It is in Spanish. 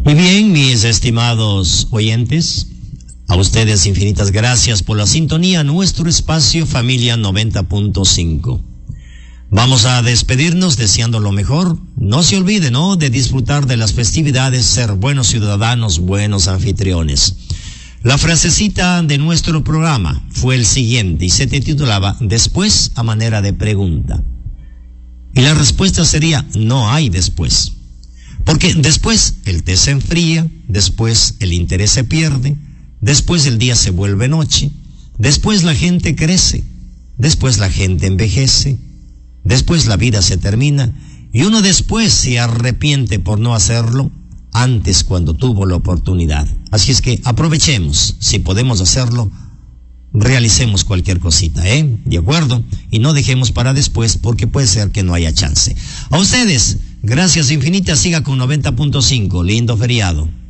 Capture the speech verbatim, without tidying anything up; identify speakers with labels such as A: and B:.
A: Muy bien, mis estimados oyentes, a ustedes infinitas gracias por la sintonía a nuestro espacio Familia noventa punto cinco. Vamos a despedirnos deseando lo mejor. No se olviden, ¿no?, de disfrutar de las festividades, ser buenos ciudadanos, buenos anfitriones. La frasecita de nuestro programa fue el siguiente y se titulaba Después, a manera de pregunta. Y la respuesta sería, no hay después. Porque después el té se enfría, después el interés se pierde, después el día se vuelve noche, después la gente crece, después la gente envejece, después la vida se termina y uno después se arrepiente por no hacerlo antes cuando tuvo la oportunidad. Así es que aprovechemos, si podemos hacerlo, realicemos cualquier cosita, ¿eh? ¿De acuerdo? Y no dejemos para después porque puede ser que no haya chance. A ustedes, gracias infinitas, siga con noventa punto cinco, lindo feriado.